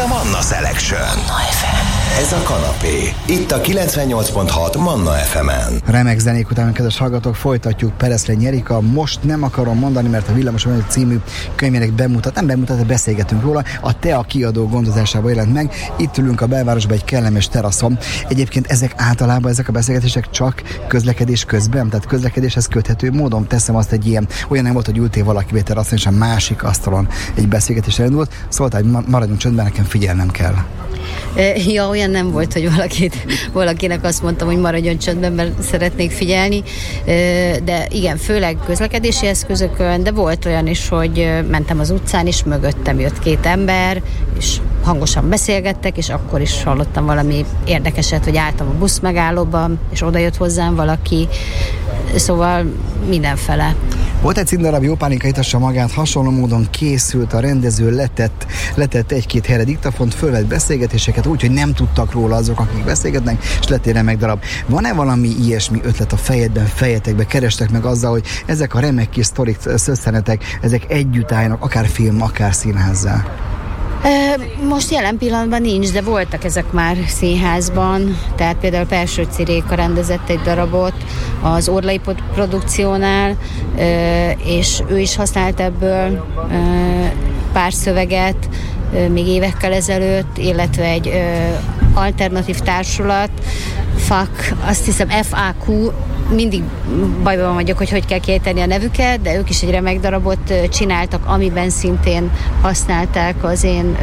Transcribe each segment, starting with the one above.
a Manna Selection. Manna FM. Ez a kanapé. Itt a 98.6 Manna FM-en. Remek zenék után, kedves hallgatók, folytatjuk Pereszlény Erika. Most nem akarom mondani, mert a Villamos a Vagyok című könyvének beszélgetünk róla. A TEA kiadó gondozásában jelent meg. Itt ülünk a belvárosban egy kellemes teraszon. Egyébként ezek a beszélgetések csak közlekedés közben, tehát közlekedéshez köthető módon. Teszem azt, egy ilyen, olyan nem volt, hogy ültél valakivel teraszon, és a másik asztalon egy beszélgetés elindult. Szóval, hogy maradjunk csöndben, nekem figyelnem kell. Ja, olyan nem volt, hogy valakinek azt mondtam, hogy maradjon csöndben, mert szeretnék figyelni, de igen, főleg közlekedési eszközökön, de volt olyan is, hogy mentem az utcán, és mögöttem jött két ember, és hangosan beszélgettek, és akkor is hallottam valami érdekeset, hogy álltam a busz megállóban, és oda jött hozzám valaki, szóval mindenfele. Volt egy színdarab, Jó Pálinka itassa magát, hasonló módon készült, a rendező letett egy-két helyre diktafont, fölvett beszélgetéseket úgy, hogy nem tudtak róla azok, akik beszélgetnek, és lett egy remek darab. Van-e valami ilyesmi ötlet a fejetekbe, kerestek meg azzal, hogy ezek a remek kis sztorik, szösszenetek, ezek együtt állnak, akár film, akár színházzá? Most jelen pillanatban nincs, de voltak ezek már színházban, tehát például Persőci Réka rendezett egy darabot az Orlai produkciónál, és ő is használt ebből pár szöveget még évekkel ezelőtt, illetve egy alternatív társulat, azt hiszem FAQ, mindig bajban vagyok, hogy kell kiejteni a nevüket, de ők is egy remek darabot csináltak, amiben szintén használták az én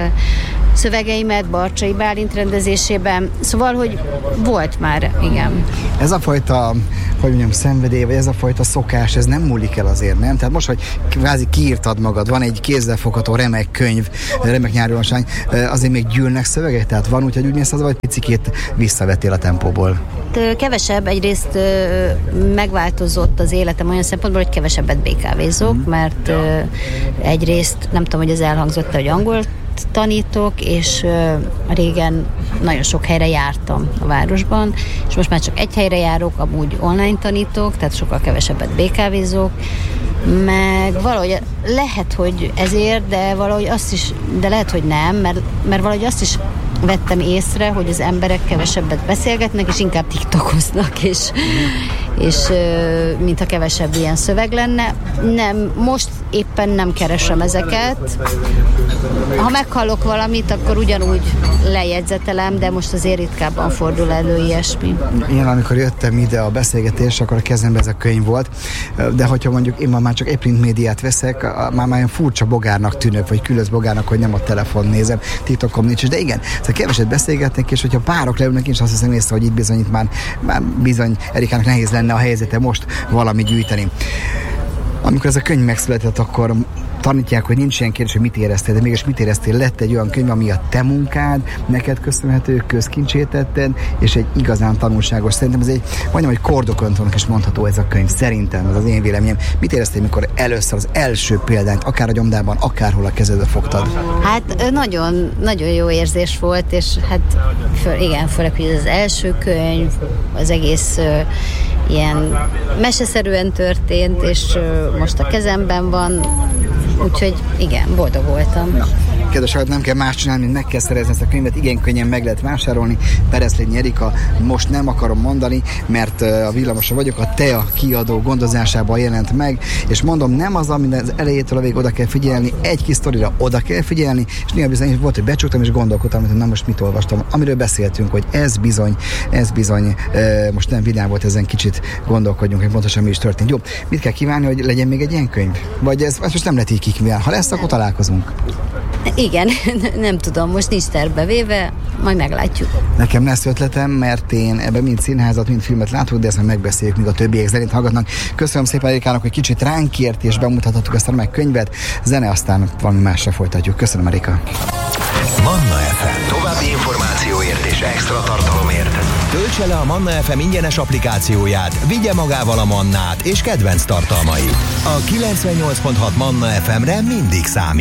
szövegeimet Barcsai Bálint rendezésében. Szóval, hogy volt már, igen. Ez a fajta, hogy mondjam, szenvedély, vagy ez a fajta szokás, ez nem múlik el azért, nem? Tehát most, hogy kvázi kiírtad magad, van egy kézzelfogható remek könyv, remek nyári olvasány, azért még gyűlnek szövegek? Tehát van úgy, hogy úgy mész az, vagy picikét visszavettél a tempóból? Kevesebb, egyrészt megváltozott az életem olyan szempontból, hogy kevesebbet BKV-zok, mert egyrészt nem tudom, hogy ez elhangzott, hogy angolt tanítok, és régen nagyon sok helyre jártam a városban, és most már csak egy helyre járok, amúgy online tanítok, tehát sokkal kevesebbet BKV-zok, meg valahogy lehet, hogy ezért, de valahogy azt is, de lehet, hogy nem, mert valahogy azt is vettem észre, hogy az emberek kevesebbet beszélgetnek, és inkább tiktokoznak, és mintha kevesebb ilyen szöveg lenne. Nem, most éppen nem keresem ezeket. Ha meghallok valamit, akkor ugyanúgy lejegyzetelem, de most azért ritkábban fordul elő ilyesmi. Én amikor jöttem ide a beszélgetésre, akkor a kezemben ez a könyv volt, de hogyha mondjuk én már csak e-print médiát veszek, már olyan furcsa bogárnak tűnök, vagy különös bogárnak, hogy nem a telefon nézem, TikTokom nincs is, de igen, szóval keveset beszélgetnek, és hogyha párok leülnek, én is azt hiszem észre, hogy itt már bizony Erikának nehéz lenne a helyzete most valami gyűjteni. Amikor ez a könyv megszületett, akkor tanítják, hogy nincs ilyen kérdés, hogy mit éreztél, de mégis mit éreztél, lett egy olyan könyv, ami a te munkád, neked köszönhető, közkincsét tetted, és egy igazán tanulságos. Szerintem ez egy, mondjam, hogy kordoköntónak is mondható ez a könyv, szerintem, ez az én véleményem. Mit éreztél, mikor először az első példányt, akár a gyomdában, akárhol a kezedbe fogtad? Hát nagyon, nagyon jó érzés volt, és hát igen, főleg, hogy ez az első könyv, az egész ilyen meseszerűen történt, és most a kezemben van, úgyhogy igen, boldog voltam. Na, kedves hallgatók, nem kell más csinálni, mint meg kell szerezni ezt a könyvet, igen könnyen meg lehet vásárolni. Pereszlény Erika, most nem akarom mondani, mert a Villamoson vagyok, a TEA kiadó gondozásában jelent meg, és mondom, nem az, ami az elejétől a végig oda kell figyelni, egy kis sztorira oda kell figyelni, és néha bizony volt, hogy becsuktam és gondolkodtam, hogy nem most mit olvastam, amiről beszéltünk, hogy ez bizony, most nem vidám volt, ezen kicsit gondolkodjunk, hogy pontosan mi is történt. Jó, mit kell kívánni, hogy legyen még egy ilyen könyv? Vagy ez most nem lehet így kívánni. Ha lesz, akkor találkozunk. Igen, nem tudom, most nincs tervbe véve, majd meglátjuk. Nekem lesz ötletem, mert én ebben mind színházat, mind filmet látok, de ezt majd megbeszéljük, míg a többiek zenét hallgatnak. Köszönöm szépen Erikának, hogy kicsit ránk kért és bemutathattuk ezt a meg könyvet. Zene, aztán valami másra folytatjuk. Köszönöm, Erika. Manna FM. További információért és extra tartalomért töltse le a Manna FM ingyenes applikációját, vigye magával a Mannát és kedvenc tartalmait. A 98.6 Manna FM-re mindig számít.